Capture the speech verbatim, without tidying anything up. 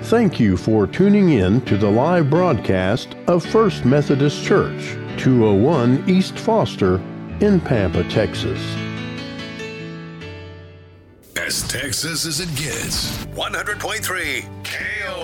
Thank you for tuning in to the live broadcast of First Methodist Church, two oh one East Foster in Pampa, Texas. As Texas as it gets, one hundred point three K O